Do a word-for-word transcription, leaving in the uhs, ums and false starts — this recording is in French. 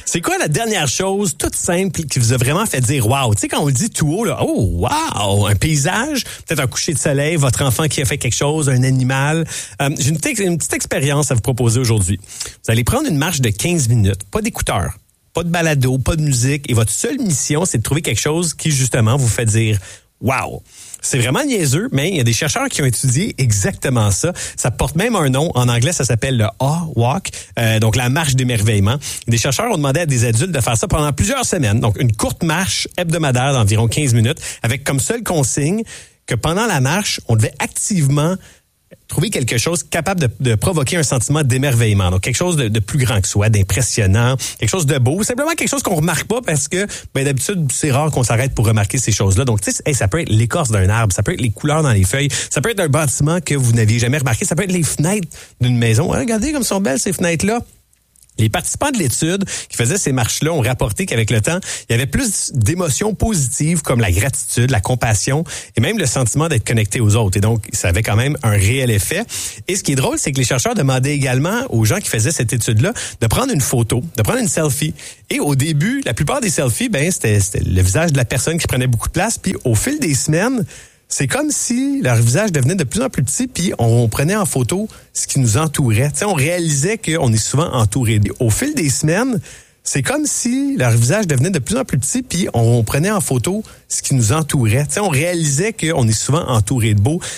C'est quoi la dernière chose toute simple qui vous a vraiment fait dire wow? Tu sais, quand on le dit tout haut, là, oh wow, un paysage, peut-être un coucher de soleil, votre enfant qui a fait quelque chose, un animal. Euh, j'ai une, te- une petite expérience à vous proposer aujourd'hui. Vous allez prendre une marche de quinze minutes, pas d'écouteurs, pas de balado, pas de musique, et votre seule mission, c'est de trouver quelque chose qui, justement, vous fait dire wow. C'est vraiment niaiseux, mais il y a des chercheurs qui ont étudié exactement ça. Ça porte même un nom. En anglais, ça s'appelle le Awe Walk, euh, donc la marche d'émerveillement. Des chercheurs ont demandé à des adultes de faire ça pendant plusieurs semaines. Donc, une courte marche hebdomadaire d'environ quinze minutes, avec comme seule consigne que pendant la marche, on devait activement trouver quelque chose capable de, de provoquer un sentiment d'émerveillement. Donc, quelque chose de, de plus grand que soi, d'impressionnant, quelque chose de beau, simplement quelque chose qu'on remarque pas parce que, ben, d'habitude, c'est rare qu'on s'arrête pour remarquer ces choses-là. Donc, tu sais, hey, ça peut être l'écorce d'un arbre, ça peut être les couleurs dans les feuilles, ça peut être un bâtiment que vous n'aviez jamais remarqué, ça peut être les fenêtres d'une maison. Hein, regardez comme sont belles ces fenêtres-là. Les participants de l'étude qui faisaient ces marches-là ont rapporté qu'avec le temps, il y avait plus d'émotions positives comme la gratitude, la compassion et même le sentiment d'être connecté aux autres. Et donc, ça avait quand même un réel effet. Et ce qui est drôle, c'est que les chercheurs demandaient également aux gens qui faisaient cette étude-là de prendre une photo, de prendre une selfie. Et au début, la plupart des selfies, ben, c'était, c'était le visage de la personne qui prenait beaucoup de place. Puis au fil des semaines, c'est comme si leur visage devenait de plus en plus petit, puis on prenait en photo ce qui nous entourait. Tu sais, on réalisait qu'on est souvent entouré. Au fil des semaines, c'est comme si leur visage devenait de plus en plus petit, puis on prenait en photo ce qui nous entourait. Tu sais, on réalisait qu'on est souvent entouré de beau.